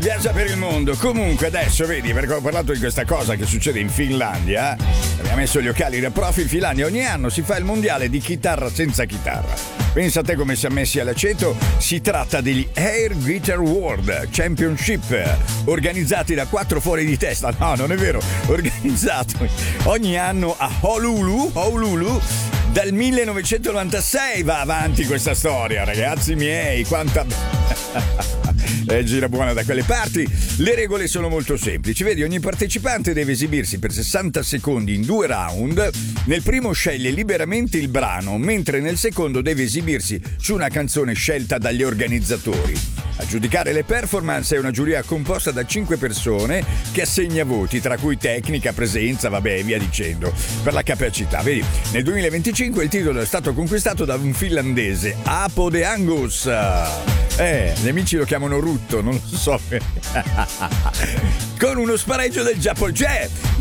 viaggia per il mondo. Comunque adesso vedi, perché ho parlato di questa cosa che succede in Finlandia, abbiamo messo gli occhiali da profi. In Finlandia ogni anno si fa il mondiale di chitarra senza chitarra. Pensa a te come siamo messi all'aceto. Si tratta degli Air Guitar World Championship, organizzati da 4 fuori di testa. No, non è vero, organizzato ogni anno a Honolulu. Dal 1996 va avanti questa storia, ragazzi miei, quanta gira buona da quelle parti. Le regole sono molto semplici, vedi, ogni partecipante deve esibirsi per 60 secondi in 2 round. Nel primo sceglie liberamente il brano, mentre nel secondo deve esibirsi su una canzone scelta dagli organizzatori. A giudicare le performance è una giuria composta da 5 persone che assegna voti, tra cui tecnica, presenza, vabbè, via dicendo, per la capacità. Vedi, nel 2025 il titolo è stato conquistato da un finlandese, Apo de Angus. Gli amici lo chiamano Rutto, non lo so. Con uno spareggio del Giappone.